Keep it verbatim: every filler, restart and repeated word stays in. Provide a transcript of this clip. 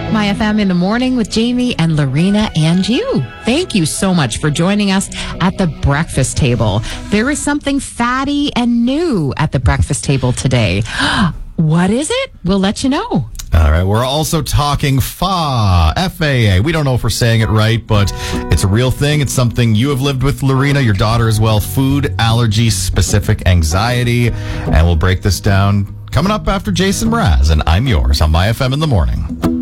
My F M in the morning with Jamie and Lorena and you. Thank you so much for joining us at the breakfast table. There is something fatty and new at the breakfast table today. What is it? We'll let you know. All right, we're also talking F A, F A A. We don't know if we're saying it right, but it's a real thing. It's something you have lived with, Lorena, your daughter as well. Food allergy-specific anxiety. And we'll break this down coming up after Jason Mraz. And I'm yours on My F M in the morning.